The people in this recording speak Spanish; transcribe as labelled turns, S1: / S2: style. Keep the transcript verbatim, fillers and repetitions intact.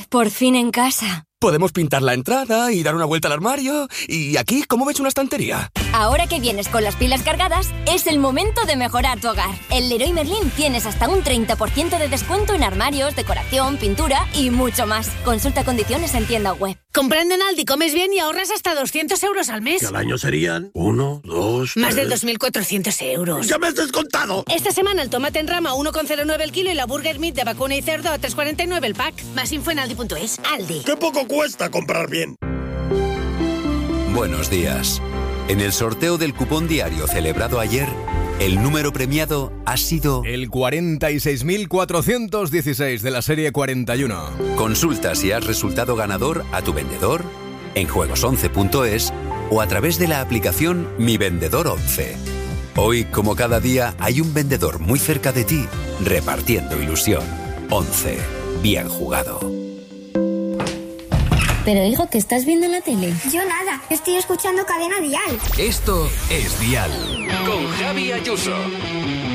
S1: por fin en casa.
S2: Podemos pintar la entrada y dar una vuelta al armario. ¿Y aquí cómo ves una estantería?
S1: Ahora que vienes con las pilas cargadas, es el momento de mejorar tu hogar. En Leroy Merlin tienes hasta un treinta por ciento de descuento en armarios, decoración, pintura y mucho más. Consulta condiciones en tienda web.
S3: Comprando en Aldi comes bien y ahorras hasta doscientos euros al mes.
S4: Que al año serían uno, dos,
S3: Más
S4: tres...
S3: de dos mil cuatrocientos euros.
S4: ¡Ya me has descontado!
S3: Esta semana el tomate en rama a uno coma cero nueve el kilo y la burger meat de vacuna y cerdo a tres coma cuarenta y nueve el pack. Más info en aldi punto es. Aldi.
S4: ¡Qué poco cuesta comprar bien!
S5: Buenos días. En el sorteo del cupón diario celebrado ayer, el número premiado ha sido...
S6: el cuarenta y seis mil cuatrocientos dieciséis de la serie cuarenta y uno.
S5: Consulta si has resultado ganador a tu vendedor, en juegos once punto es o a través de la aplicación Mi Vendedor once. Hoy, como cada día, hay un vendedor muy cerca de ti, repartiendo ilusión. once. Bien jugado.
S7: Pero hijo, ¿qué estás viendo en la tele?
S8: Yo nada, estoy escuchando Cadena Dial.
S9: Esto es Dial. Con Javi Ayuso.